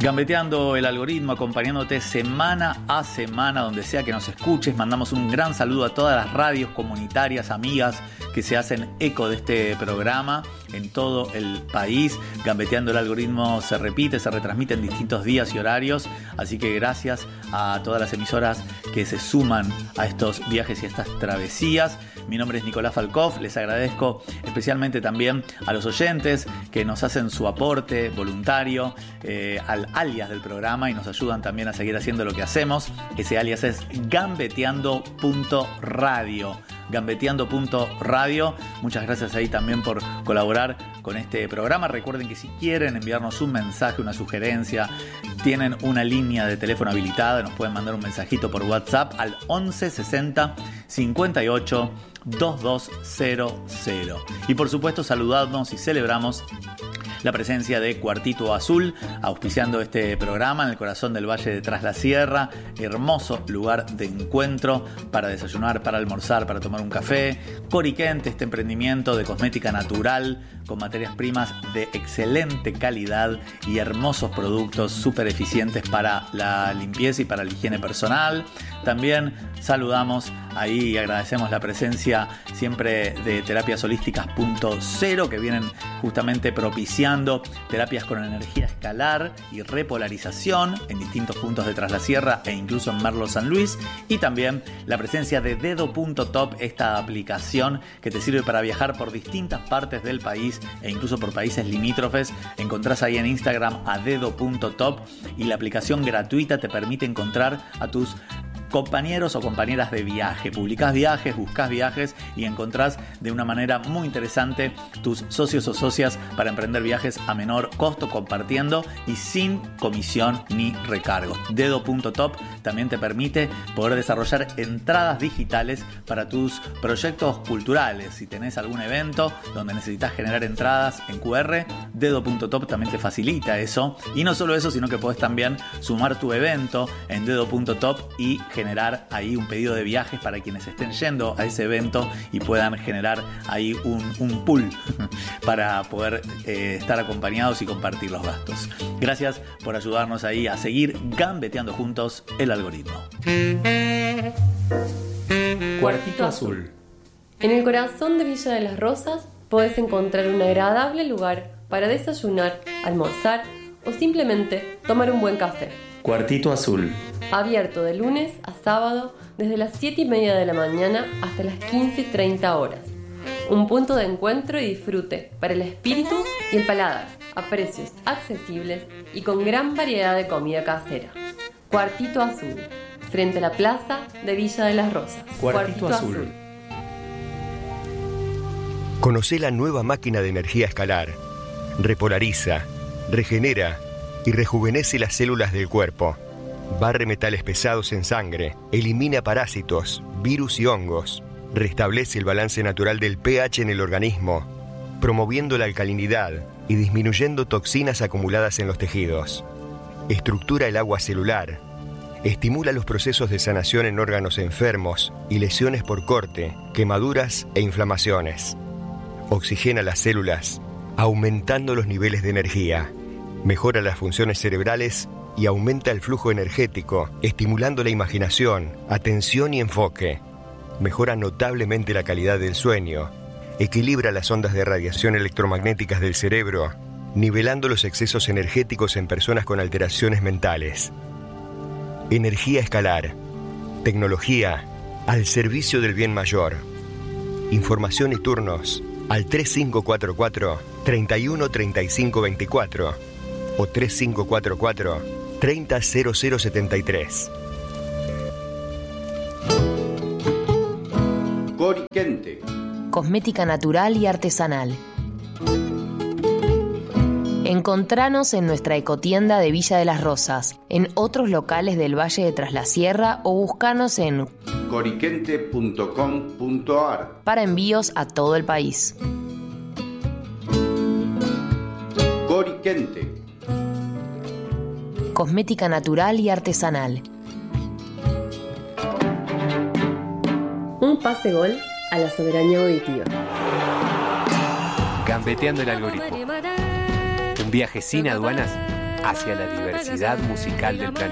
Gambeteando el algoritmo, acompañándote semana a semana, donde sea que nos escuches. Mandamos un gran saludo a todas las radios comunitarias, amigas, que se hacen eco de este programa en todo el país. Gambeteando el algoritmo se repite, se retransmite en distintos días y horarios. Así que gracias a todas las emisoras que se suman a estos viajes y a estas travesías. Mi nombre es Nicolás Falcoff. Les agradezco especialmente también a los oyentes que nos hacen su aporte voluntario al alias del programa y nos ayudan también a seguir haciendo lo que hacemos. Ese alias es gambeteando.radio. Gambeteando.radio. Muchas gracias ahí también por colaborar con este programa. Recuerden que si quieren enviarnos un mensaje, una sugerencia, tienen una línea de teléfono habilitada, nos pueden mandar un mensajito por WhatsApp al 11 60 58 2200. Y por supuesto saludamos y celebramos la presencia de Cuartito Azul, auspiciando este programa en el corazón del Valle de Tras la Sierra. Hermoso lugar de encuentro para desayunar, para almorzar, para tomar un café. Coriquente, este emprendimiento de cosmética natural con materias primas de excelente calidad y hermosos productos súper eficientes para la limpieza y para la higiene personal. También saludamos ahí y agradecemos la presencia siempre de terapiasolísticas.0, que vienen justamente propiciando terapias con energía escalar y repolarización en distintos puntos de Tras la Sierra e incluso en Merlo San Luis. Y también la presencia de Dedo.top, esta aplicación que te sirve para viajar por distintas partes del país e incluso por países limítrofes. Encontrás ahí en Instagram a Dedo.top y la aplicación gratuita te permite encontrar a tus compañeros o compañeras de viaje. Publicás viajes, buscás viajes y encontrás de una manera muy interesante tus socios o socias para emprender viajes a menor costo, compartiendo y sin comisión ni recargos. Dedo.top también te permite poder desarrollar entradas digitales para tus proyectos culturales. Si tenés algún evento donde necesitas generar entradas en QR, Dedo.top también te facilita eso. Y no solo eso, sino que podés también sumar tu evento en Dedo.top y generar ahí un pedido de viajes para quienes estén yendo a ese evento y puedan generar ahí un pool para poder estar acompañados y compartir los gastos. Gracias por ayudarnos ahí a seguir gambeteando juntos el algoritmo. Cuartito Azul. En el corazón de Villa de las Rosas podés encontrar un agradable lugar para desayunar, almorzar o simplemente tomar un buen café. Cuartito Azul. Abierto de lunes a sábado desde las 7:30 de la mañana hasta las 15:30 horas. Un punto de encuentro y disfrute para el espíritu y el paladar, a precios accesibles y con gran variedad de comida casera. Cuartito Azul, frente a la plaza de Villa de las Rosas. Cuartito Azul. Conocé la nueva máquina de energía escalar. Repolariza, regenera y rejuvenece las células del cuerpo. Barre metales pesados en sangre, elimina parásitos, virus y hongos. Restablece el balance natural del pH en el organismo, promoviendo la alcalinidad y disminuyendo toxinas acumuladas en los tejidos. Estructura el agua celular. Estimula los procesos de sanación en órganos enfermos y lesiones por corte, quemaduras e inflamaciones. Oxigena las células, aumentando los niveles de energía. Mejora las funciones cerebrales y aumenta el flujo energético, estimulando la imaginación, atención y enfoque. Mejora notablemente la calidad del sueño. Equilibra las ondas de radiación electromagnéticas del cerebro, nivelando los excesos energéticos en personas con alteraciones mentales. Energía escalar. Tecnología al servicio del bien mayor. Información y turnos al 3544 31 35 24 o 3544 300073. Coriquente. Cosmética natural y artesanal. Encontranos en nuestra ecotienda de Villa de las Rosas, en otros locales del Valle de Tras la Sierra o buscanos en coriquente.com.ar para envíos a todo el país. Coriquente. Cosmética natural y artesanal. Un pase gol a la soberanía auditiva. Gambeteando el algoritmo. Un viaje sin aduanas hacia la diversidad musical del planeta.